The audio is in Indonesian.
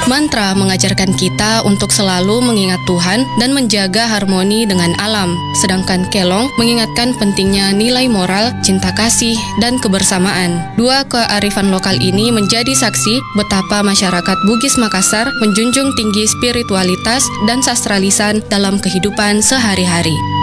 Mantra mengajarkan kita untuk selalu mengingat Tuhan dan menjaga harmoni dengan alam, sedangkan kelong mengingatkan pentingnya nilai moral, cinta kasih, dan kebersamaan. Dua kearifan lokal ini menjadi saksi betapa masyarakat Bugis Makassar menjunjung tinggi spiritualitas dan sastra lisan dalam kehidupan sehari-hari.